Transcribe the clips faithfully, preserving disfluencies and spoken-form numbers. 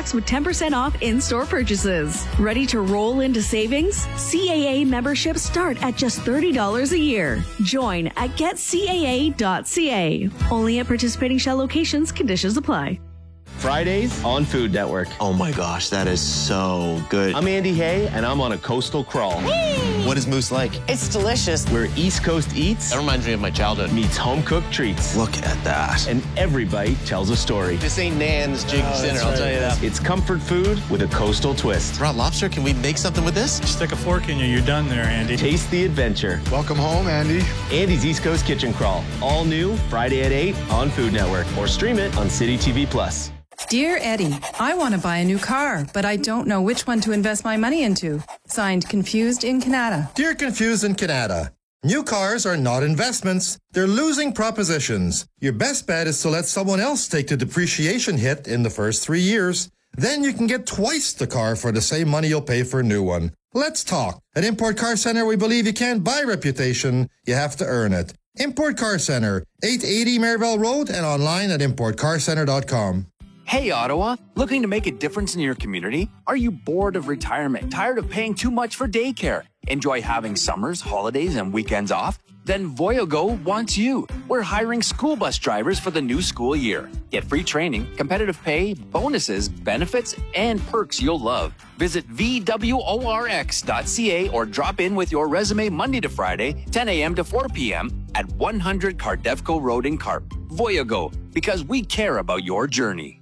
tax with ten percent off in-store purchases. Ready to roll into savings? C A A memberships start at just thirty dollars a year. Join at get C A A dot C A. Only at participating Shell locations. Conditions apply. Fridays on Food Network. Oh my gosh, that is so good. I'm Andy Hay, and I'm on a coastal crawl. What is Moose like? It's delicious. Where East Coast eats That reminds me of my childhood. meets home-cooked treats. Look at that. And every bite tells a story. This ain't Nan's Jig's Oh, dinner, that's I'll right. tell you that. It's comfort food with a coastal twist. Raw lobster, can we make something with this? Stick a fork in you, you're done there, Andy. Taste the adventure. Welcome home, Andy. Andy's East Coast Kitchen Crawl. All new Friday at eight on Food Network. Or stream it on City T V Plus. Dear Eddie, I want to buy a new car, but I don't know which one to invest my money into. Signed, Confused in Canada. Dear Confused in Canada, new cars are not investments. They're losing propositions. Your best bet is to let someone else take the depreciation hit in the first three years. Then you can get twice the car for the same money you'll pay for a new one. Let's talk. At Import Car Center, we believe you can't buy reputation. You have to earn it. Import Car Center, eight eighty Maribel Road, and online at import car center dot com. Hey, Ottawa, looking to make a difference in your community? Are you bored of retirement, tired of paying too much for daycare? Enjoy having summers, holidays, and weekends off? Then Voyago wants you. We're hiring school bus drivers for the new school year. Get free training, competitive pay, bonuses, benefits, and perks you'll love. Visit V W O R X dot C A or drop in with your resume Monday to Friday, ten a.m. to four p.m. at one hundred Cardefco Road in Carp. Voyago, because we care about your journey.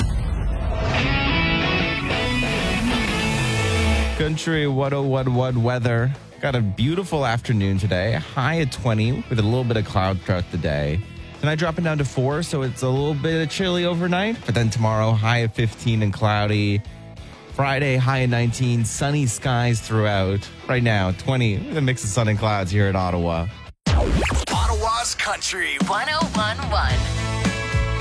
Country one oh one one weather. Got a beautiful afternoon today. High at twenty with a little bit of cloud throughout the day. Tonight dropping down to four, so it's a little bit chilly overnight. But then tomorrow, high at fifteen and cloudy. Friday, high at nineteen, sunny skies throughout. Right now, twenty with a mix of sun and clouds here at Ottawa. Ottawa's Country one oh one one.